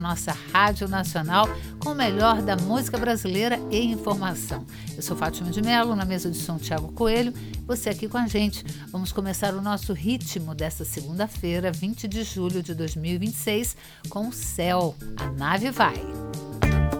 nossa Rádio Nacional com o melhor da música brasileira e informação. Eu sou Fátima de Mello, na mesa de som Thiago Coelho, você aqui com a gente. Vamos começar o nosso ritmo desta segunda-feira, 20 de julho de 2026, com o Céu, a nave vai.